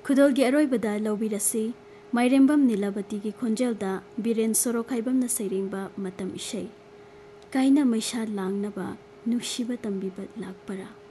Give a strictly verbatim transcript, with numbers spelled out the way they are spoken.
खुदोलगी अरोइबदा लौबिरसी माइरेम्बम नीलावतीगी खोंजेलदा villain सोरोखाइबमना सैरेंबा मतम इशै काइना मैशा लांगनबा नुसिबा तंबिबा लाकपरा।